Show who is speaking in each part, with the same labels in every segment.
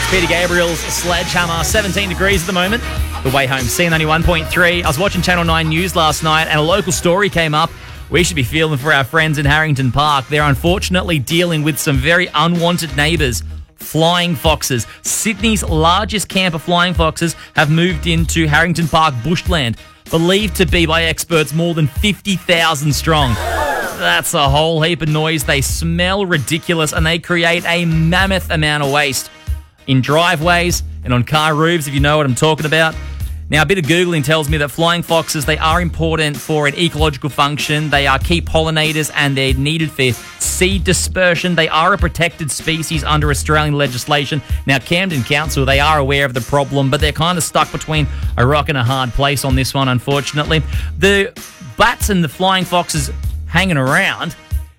Speaker 1: Peter Gabriel's Sledgehammer, 17 degrees at the moment. The way home, C91.3. I was watching Channel 9 News last night and a local story came up. We should be feeling for our friends in Harrington Park. They're unfortunately dealing with some very unwanted neighbours. Flying foxes. Sydney's largest camp of flying foxes have moved into Harrington Park bushland, believed to be by experts more than 50,000 strong. That's a whole heap of noise. They smell ridiculous and they create a mammoth amount of waste in driveways and on car roofs, if you know what I'm talking about. Now, a bit of Googling tells me that flying foxes, they are important for an ecological function. They are key pollinators and they're needed for seed dispersion. They are a protected species under Australian legislation. Now, Camden Council, they are aware of the problem, but they're kind of stuck between a rock and a hard place on this one, unfortunately. The bats and the flying foxes hanging around,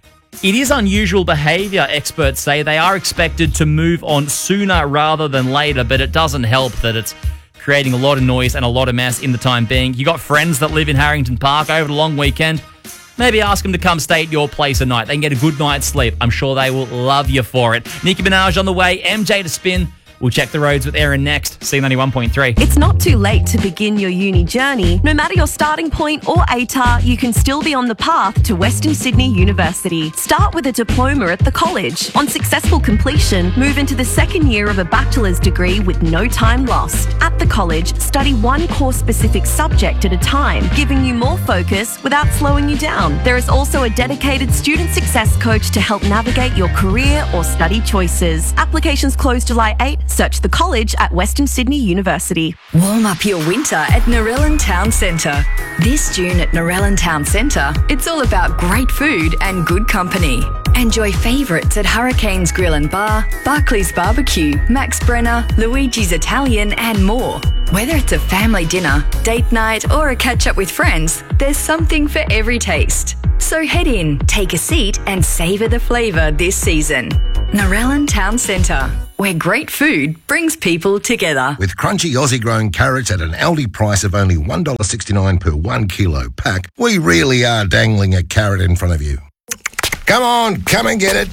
Speaker 1: it is unusual behaviour, experts say. They are expected to move on sooner rather than later, but it doesn't help that it's creating a lot of noise and a lot of mess in the time being. You got friends that live in Harrington Park over the long weekend, maybe ask them to come stay at your place a night. They can get a good night's sleep. I'm sure they will love you for it. Nicki Minaj on the way, MJ to spin. We'll check the roads with Erin next. C91.3.
Speaker 2: It's not too late to begin your uni journey. No matter your starting point or ATAR, you can still be on the path to Western Sydney University. Start with a diploma at the college. On successful completion, move into the second year of a bachelor's degree with no time lost. At the college, study one course-specific subject at a time, giving you more focus without slowing you down. There is also a dedicated student success coach to help navigate your career or study choices. Applications close July 8. Search the college at Western Sydney University.
Speaker 3: Warm up your winter at Narellan Town Centre. This June at Narellan Town Centre, it's all about great food and good company. Enjoy favourites at Hurricanes Grill and Bar, Barclays Barbecue, Max Brenner, Luigi's Italian and more. Whether it's a family dinner, date night or a catch-up with friends, there's something for every taste. So head in, take a seat and savour the flavour this season. Narellan Town Centre, where great food brings people together.
Speaker 4: With crunchy Aussie-grown carrots at an Aldi price of only $1.69 per 1 kilo pack, we really are dangling a carrot in front of you. Come on, come and get it.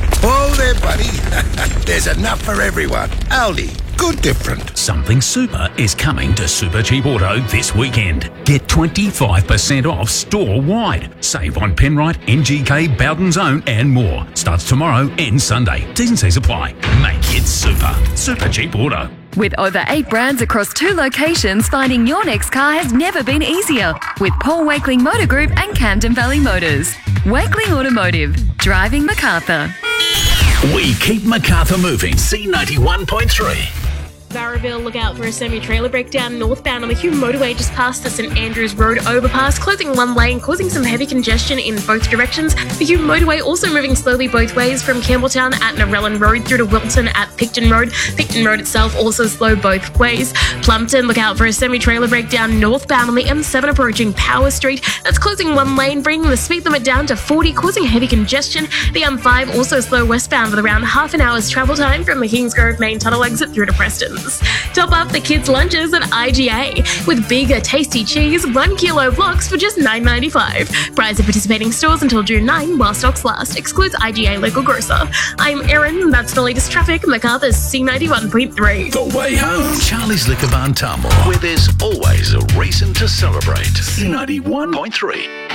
Speaker 4: Oh there, buddy. There's enough for everyone. Aldi, good different.
Speaker 5: Something super is coming to Super Cheap Auto this weekend. Get 25% off store-wide. Save on Penrite, NGK, Bowden's Own and more. Starts tomorrow and Sunday. T's and C's apply. Make it super. Super Cheap Auto.
Speaker 6: With over 8 brands across 2 locations, finding your next car has never been easier. With Paul Wakeling Motor Group and Camden Valley Motors. Wakeling Automotive. Driving Macarthur.
Speaker 5: We keep Macarthur moving. C91.3.
Speaker 7: Barraville, look out for a semi-trailer breakdown northbound on the Hume motorway just past the St Andrews Road overpass, closing one lane, causing some heavy congestion in both directions. The Hume motorway also moving slowly both ways from Campbelltown at Narellan Road through to Wilton at Picton Road. Picton Road itself also slow both ways. Plumpton, look out for a semi-trailer breakdown northbound on the M7 approaching Power Street. That's closing one lane, bringing the speed limit down to 40, causing heavy congestion. The M5 also slow westbound with around half an hour's travel time from the Kingsgrove main tunnel exit through to Preston. Top up the kids' lunches at IGA with bigger tasty cheese, 1 kilo blocks for just $9.95. Price of participating stores until June 9 while stocks last. Excludes IGA local grocer. I'm Erin, that's the latest traffic. Macarthur's C91.3.
Speaker 5: The way home. Charlie's Liquor Barn Tamworth, where there's always a reason to celebrate. C91.3.